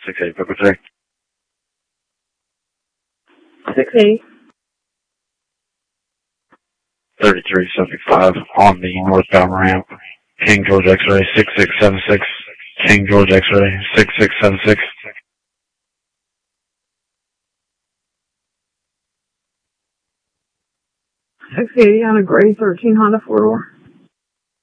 68 Pepper Tech. 68. 3375 on the northbound ramp. King George X-ray 6676. King George X-ray 6676. Six 80 on a gray 13 Honda 4-door.